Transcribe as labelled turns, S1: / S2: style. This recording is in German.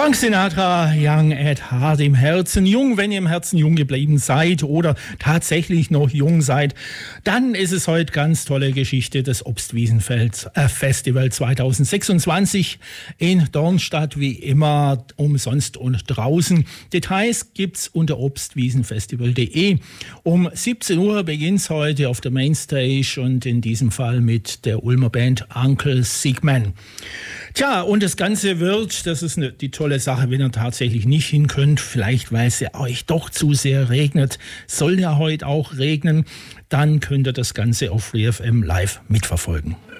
S1: Frank Sinatra, Young at Heart, im Herzen jung. Wenn ihr im Herzen jung geblieben seid oder tatsächlich noch jung seid, dann ist es heute ganz tolle Geschichte des Obstwiesenfeld-Festival 2026 in Dornstadt, wie immer umsonst und draußen. Details gibt's unter obstwiesenfestival.de. Um 17 Uhr beginnt's heute auf der Mainstage und in diesem Fall mit der Ulmer Band Uncle Sigman. Tja, und das Ganze wird, das ist die tolle Sache, wenn ihr tatsächlich nicht hin könnt, vielleicht weil es ja euch doch zu sehr regnet, soll ja heute auch regnen, dann könnt ihr das Ganze auf FreeFM live mitverfolgen.